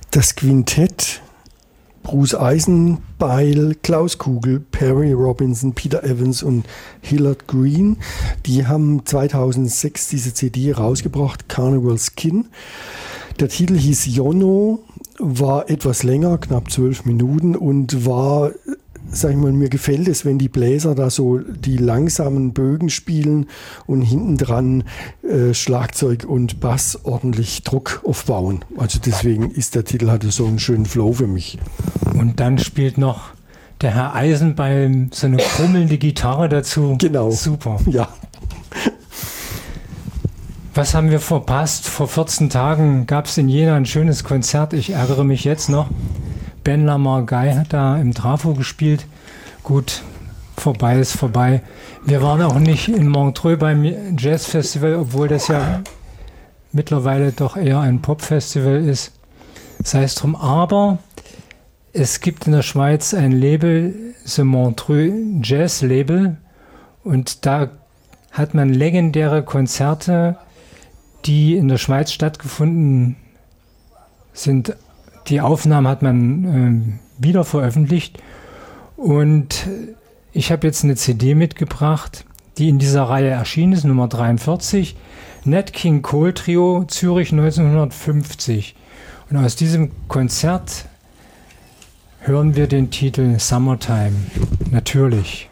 Das Quintett Bruce Eisenbeil, Klaus Kugel, Perry Robinson, Peter Evans und Hillard Green, die haben 2006 diese CD rausgebracht, Carnival Skin. Der Titel hieß Yono, war etwas länger, knapp 12 Minuten und war, sag ich mal, mir gefällt es, wenn die Bläser da so die langsamen Bögen spielen und hinten dran Schlagzeug und Bass ordentlich Druck aufbauen. Also deswegen ist der Titel, hatte so einen schönen Flow für mich. Und dann spielt noch der Herr Eisenbeil so eine krummelnde Gitarre dazu. Genau. Super. Ja. Was haben wir verpasst? Vor 14 Tagen gab es in Jena ein schönes Konzert. Ich ärgere mich jetzt noch. Ben Lamar-Guy hat da im Trafo gespielt. Gut, vorbei ist vorbei. Wir waren auch nicht in Montreux beim Jazzfestival, obwohl das ja mittlerweile doch eher ein Popfestival ist. Sei es drum. Aber es gibt in der Schweiz ein Label, das Montreux Jazz Label. Und da hat man legendäre Konzerte, die in der Schweiz stattgefunden sind. Die Aufnahmen hat man wieder veröffentlicht und ich habe jetzt eine CD mitgebracht, die in dieser Reihe erschienen ist, Nummer 43, Nat King Cole Trio, Zürich 1950. Und aus diesem Konzert hören wir den Titel Summertime, natürlich.